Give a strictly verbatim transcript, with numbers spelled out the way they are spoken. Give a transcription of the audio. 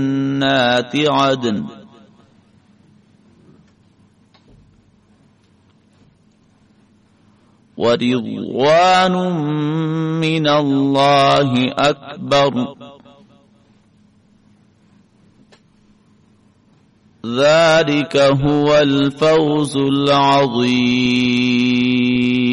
جنات عدن ورضوان من الله أكبر ذلك هو الفوز العظيم.